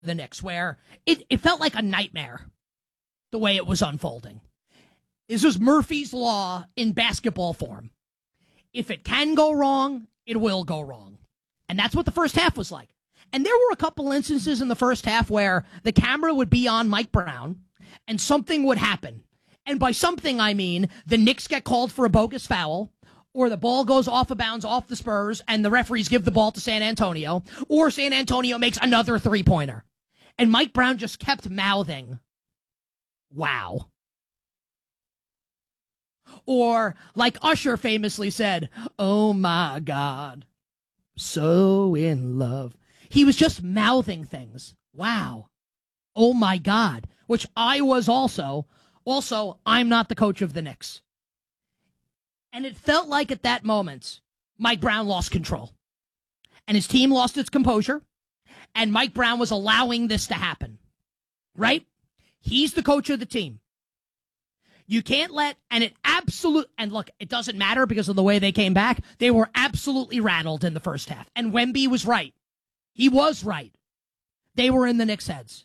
the Knicks, where it felt like a nightmare the way it was unfolding. This was Murphy's Law in basketball form. If it can go wrong, it will go wrong. And that's what the first half was like. And there were a couple instances in the first half where the camera would be on Mike Brown and something would happen. And by something, I mean the Knicks get called for a bogus foul, or the ball goes off of bounds off the Spurs and the referees give the ball to San Antonio, or San Antonio makes another three-pointer. And Mike Brown just kept mouthing, wow. Or, like Usher famously said, oh my God, so in love. He was just mouthing things. Wow. Oh my God. Which I was also. Also, I'm not the coach of the Knicks. And it felt like at that moment, Mike Brown lost control. And his team lost its composure. And Mike Brown was allowing this to happen. Right? He's the coach of the team. You can't let, and look, it doesn't matter because of the way they came back. They were absolutely rattled in the first half. And Wemby was right. He was right. They were in the Knicks' heads.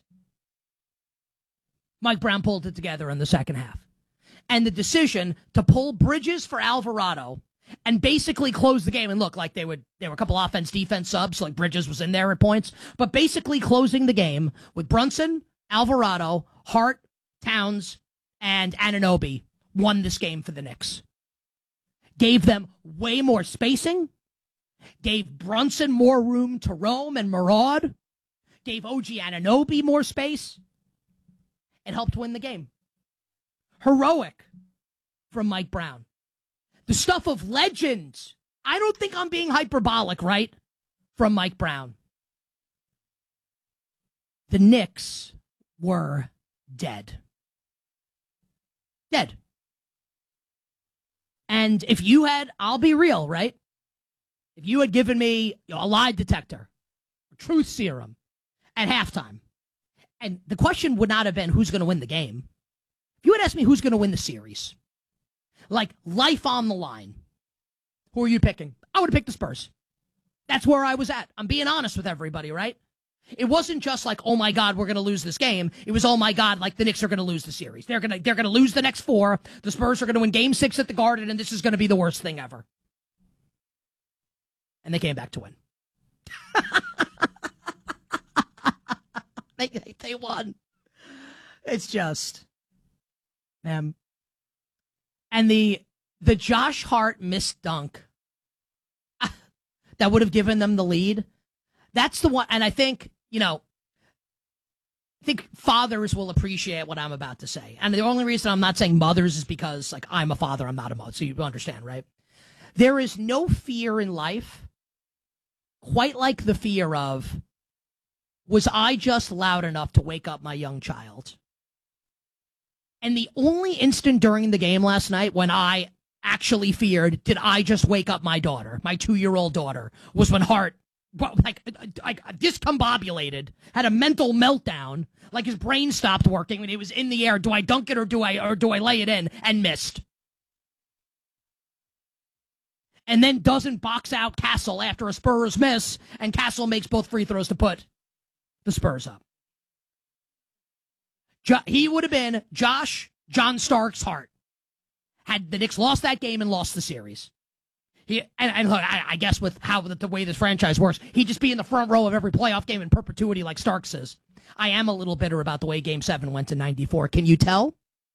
Mike Brown pulled it together in the second half. And the decision to pull Bridges for Alvarado and basically close the game. And look, like there were a couple offense-defense subs, like Bridges was in there at points. But basically closing the game with Brunson, Alvarado, Hart, Towns, and Anunoby won this game for the Knicks. Gave them way more spacing. Gave Brunson more room to roam and maraud. Gave OG Anunoby more space. And helped win the game. Heroic from Mike Brown. The stuff of legends. I don't think I'm being hyperbolic, right? From Mike Brown. The Knicks were dead. Dead. And if you had, I'll be real, right? If you had given me a lie detector, a truth serum at halftime, and the question would not have been who's going to win the game. If you had asked me who's going to win the series, like life on the line, who are you picking? I would have picked the Spurs. That's where I was at. I'm being honest with everybody, right? It wasn't just like, oh my God, we're going to lose this game. It was, oh my God, like the Knicks are going to lose the series. They're going to lose the next four. The Spurs are going to win Game 6 at the Garden, and this is going to be the worst thing ever. And they came back to win. They won. It's just, man. And the Josh Hart missed dunk that would have given them the lead. That's the one. And I think, I think fathers will appreciate what I'm about to say. And the only reason I'm not saying mothers is because, like, I'm a father, I'm not a mother. So you understand, right? There is no fear in life quite like the fear of, was I just loud enough to wake up my young child? And the only instant during the game last night when I actually feared, did I just wake up my daughter, my 2-year-old daughter, was when Hart, like discombobulated, had a mental meltdown, like his brain stopped working when he was in the air. Do I dunk it or do I lay it in? And missed. And then doesn't box out Castle after a Spurs miss, and Castle makes both free throws to put the Spurs up. He would have been John Starks Hart had the Knicks lost that game and lost the series. And look, I guess with the way this franchise works, he'd just be in the front row of every playoff game in perpetuity like Starks is. I am a little bitter about the way Game 7 went to 94. Can you tell?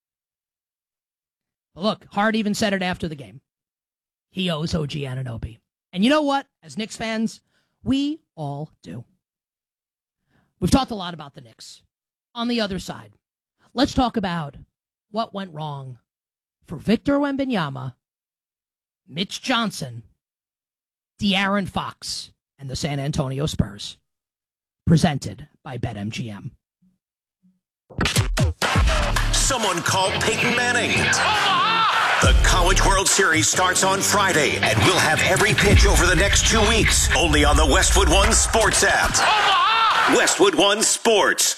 But look, Hart even said it after the game. He owes OG Anunoby. And you know what? As Knicks fans, we all do. We've talked a lot about the Knicks. On the other side, let's talk about what went wrong for Victor Wembanyama, Mitch Johnson, De'Aaron Fox, and the San Antonio Spurs. Presented by BetMGM. Someone called Peyton Manning. The College World Series starts on Friday, and we'll have every pitch over the next 2 weeks, only on the Westwood One Sports app. Westwood One Sports.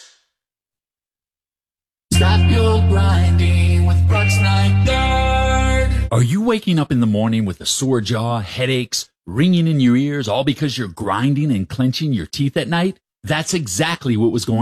Stop your grinding with Brooks Nygaard. Are you waking up in the morning with a sore jaw, headaches, ringing in your ears, all because you're grinding and clenching your teeth at night? That's exactly what was going